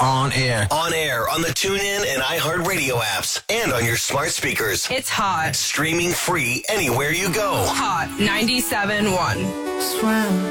On air. On air on the TuneIn and iHeartRadio apps and on your smart speakers. It's hot. Streaming free anywhere you go. Hot 97.1. Swim.